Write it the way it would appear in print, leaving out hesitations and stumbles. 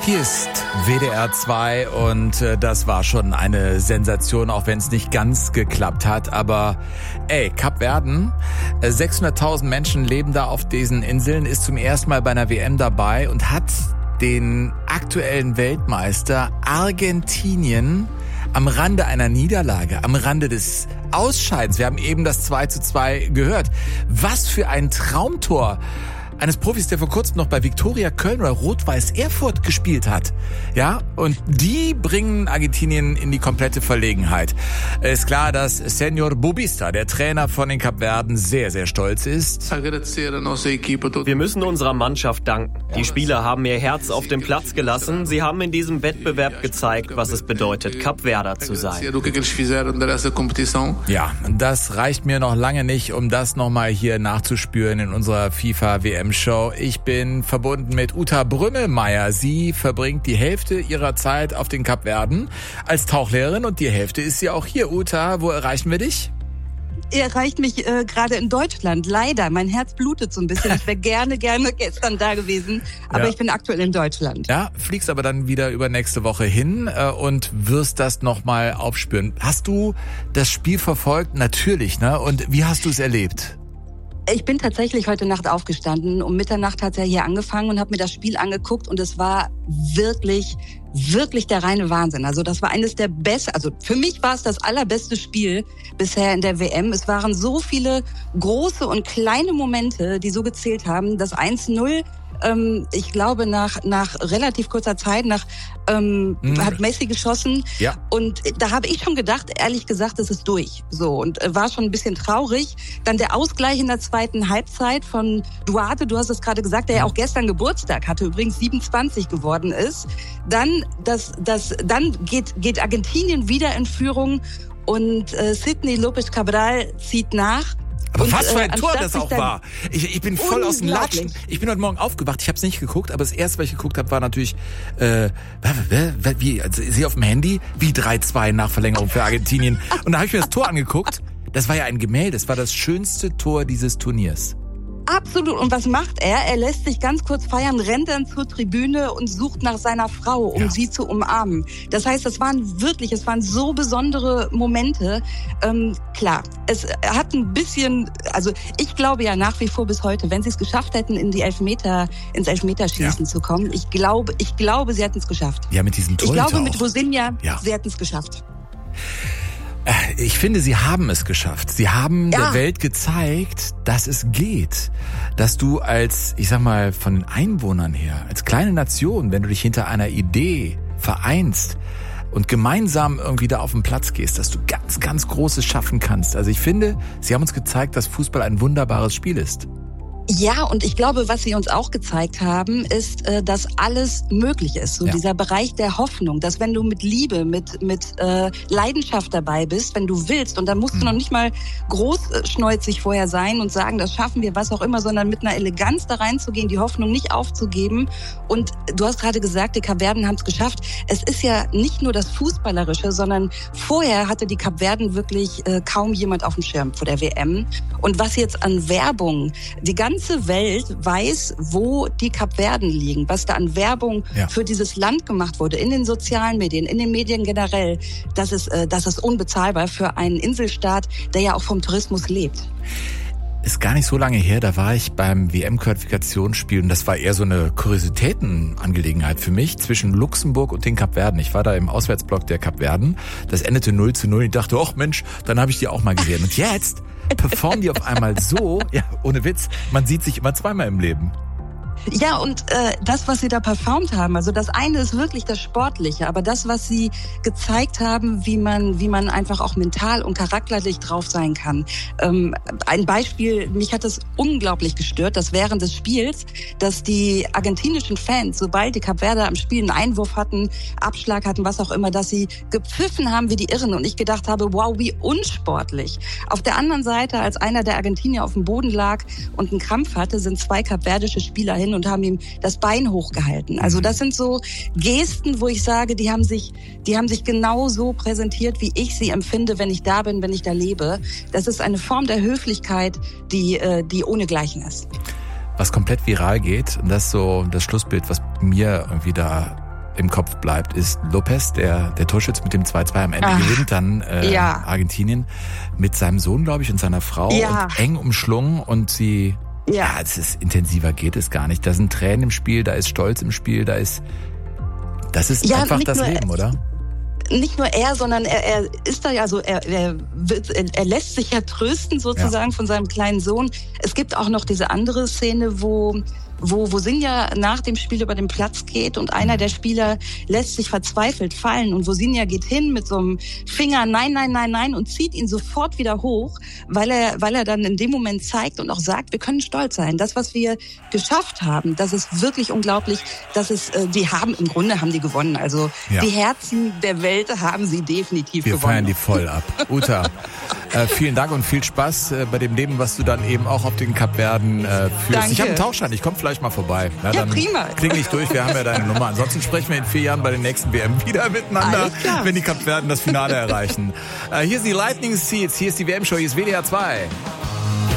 Hier ist WDR 2 und das war schon eine Sensation, auch wenn es nicht ganz geklappt hat. Aber Kapverden, 600.000 Menschen leben da auf diesen Inseln, ist zum ersten Mal bei einer WM dabei und hat den aktuellen Weltmeister Argentinien am Rande einer Niederlage, am Rande des Ausscheidens. Wir haben eben das 2:2 gehört. Was für ein Traumtor eines Profis, der vor kurzem noch bei Viktoria Köln oder Rot-Weiß Erfurt gespielt hat. Ja, und die bringen Argentinien in die komplette Verlegenheit. Ist klar, dass Senor Bubista, der Trainer von den Kapverden, sehr, sehr stolz ist. Wir müssen unserer Mannschaft danken. Die Spieler haben ihr Herz auf den Platz gelassen. Sie haben in diesem Wettbewerb gezeigt, was es bedeutet, Kapverder zu sein. Ja, das reicht mir noch lange nicht, um das nochmal hier nachzuspüren in unserer FIFA-WM-Show. Ich bin verbunden mit Uta Brümmelmeier. Sie verbringt die Hälfte ihrer Zeit auf den Kapverden als Tauchlehrerin und die Hälfte ist sie auch hier. Uta, wo erreichen wir dich? Ihr erreicht mich gerade in Deutschland. Leider, mein Herz blutet so ein bisschen. Ich wäre gerne gestern da gewesen, aber ich bin aktuell in Deutschland. Ja, fliegst aber dann wieder über nächste Woche hin und wirst das nochmal aufspüren. Hast du das Spiel verfolgt? Natürlich, ne? Und wie hast du es erlebt? Ich bin tatsächlich heute Nacht aufgestanden. Um Mitternacht hat er hier angefangen und habe mir das Spiel angeguckt und es war wirklich der reine Wahnsinn. Also das war eines der besten, also für mich war es das allerbeste Spiel bisher in der WM. Es waren so viele große und kleine Momente, die so gezählt haben. Das 1:0, ich glaube nach relativ kurzer Zeit, hat Messi geschossen. Ja. Und da habe ich schon gedacht, ehrlich gesagt, es ist durch. So, und war schon ein bisschen traurig. Dann der Ausgleich in der zweiten Halbzeit von Duarte, du hast es gerade gesagt, der ja auch gestern Geburtstag hatte, übrigens 27 geworden ist. Dann geht Argentinien wieder in Führung und Sidney López Cabral zieht nach. Aber was für ein Tor das auch war. Ich bin voll aus dem Latschen. Ich bin heute Morgen aufgewacht, ich habe es nicht geguckt, aber das erste, was ich geguckt habe, war natürlich sie auf dem Handy, wie 3:2 nach Verlängerung für Argentinien. Und da habe ich mir das Tor angeguckt. Das war ja ein Gemälde, das war das schönste Tor dieses Turniers. Absolut. Und was macht er? Er lässt sich ganz kurz feiern, rennt dann zur Tribüne und sucht nach seiner Frau, um sie zu umarmen. Das heißt, es waren so besondere Momente. Klar, es hat ein bisschen, also ich glaube ja nach wie vor bis heute, wenn sie es geschafft hätten, ins Elfmeterschießen zu kommen, ich glaube, sie hätten es geschafft. Ja, mit diesem Tor. Ich glaube, mit Bosinja, sie hätten es geschafft. Ich finde, sie haben es geschafft. Sie haben der Welt gezeigt, dass es geht. Dass du als, ich sag mal, von den Einwohnern her, als kleine Nation, wenn du dich hinter einer Idee vereinst und gemeinsam irgendwie da auf den Platz gehst, dass du ganz, ganz Großes schaffen kannst. Also ich finde, sie haben uns gezeigt, dass Fußball ein wunderbares Spiel ist. Ja, und ich glaube, was sie uns auch gezeigt haben, ist, dass alles möglich ist. So dieser Bereich der Hoffnung, dass wenn du mit Liebe, mit Leidenschaft dabei bist, wenn du willst, und dann musst du noch nicht mal großschnäuzig vorher sein und sagen, das schaffen wir, was auch immer, sondern mit einer Eleganz da reinzugehen, die Hoffnung nicht aufzugeben. Und du hast gerade gesagt, die Kapverden haben es geschafft. Es ist ja nicht nur das Fußballerische, sondern vorher hatte die Kapverden wirklich kaum jemand auf dem Schirm vor der WM. Und was jetzt an Werbung, die ganze Welt weiß, wo die Kapverden liegen, was da an Werbung für dieses Land gemacht wurde, in den sozialen Medien, in den Medien generell. Das ist unbezahlbar für einen Inselstaat, der ja auch vom Tourismus lebt. Ist gar nicht so lange her, da war ich beim WM-Qualifikationsspiel und das war eher so eine Kuriositätenangelegenheit für mich zwischen Luxemburg und den Kapverden. Ich war da im Auswärtsblock der Kapverden, das endete 0:0. Ich dachte, ach Mensch, dann habe ich die auch mal gesehen. Und jetzt performen die auf einmal so, ja, ohne Witz, man sieht sich immer zweimal im Leben. Ja, und das, was sie da performt haben, also das eine ist wirklich das Sportliche, aber das, was sie gezeigt haben, wie man einfach auch mental und charakterlich drauf sein kann. Ein Beispiel, mich hat das unglaublich gestört, dass während des Spiels, dass die argentinischen Fans, sobald die Kapverder am Spiel einen Einwurf hatten, Abschlag hatten, was auch immer, dass sie gepfiffen haben wie die Irren und ich gedacht habe, wow, wie unsportlich. Auf der anderen Seite, als einer der Argentinier auf dem Boden lag und einen Krampf hatte, sind 2 kapverdische Spieler hin und haben ihm das Bein hochgehalten. Also das sind so Gesten, wo ich sage, die haben sich genau so präsentiert, wie ich sie empfinde, wenn ich da bin, wenn ich da lebe. Das ist eine Form der Höflichkeit, die ohnegleichen ist. Was komplett viral geht, und das ist so das Schlussbild, was mir irgendwie da im Kopf bleibt, ist Lopez, der Torschütze mit dem 2-2 am Ende gewinnt dann Argentinien mit seinem Sohn, glaube ich, und seiner Frau und eng umschlungen und sie, es ist intensiver geht es gar nicht. Da sind Tränen im Spiel, da ist Stolz im Spiel, das ist einfach das Leben, oder? Nicht nur er, sondern er ist da ja so, er lässt sich ja trösten sozusagen von seinem kleinen Sohn. Es gibt auch noch diese andere Szene, wo Sinja nach dem Spiel über den Platz geht und einer der Spieler lässt sich verzweifelt fallen und Sinja geht hin mit so einem Finger nein und zieht ihn sofort wieder hoch, weil er dann in dem Moment zeigt und auch sagt, wir können stolz sein. Das, was wir geschafft haben, das ist wirklich unglaublich. Im Grunde haben die gewonnen. Also die Herzen der Welt haben sie definitiv gewonnen. Wir feiern die voll ab. Uta, vielen Dank und viel Spaß bei dem Leben, was du dann eben auch auf den Kapverden führst. Danke. Ich habe einen Tauschschein, ich komme vielleicht mal vorbei. Ja, dann prima. Klingel ich durch, wir haben ja deine Nummer. Ansonsten sprechen wir in 4 Jahren bei den nächsten WM wieder miteinander, wenn die Kapverden das Finale erreichen. Hier sind die Lightning Seeds, hier ist die WM-Show, hier ist WDR 2.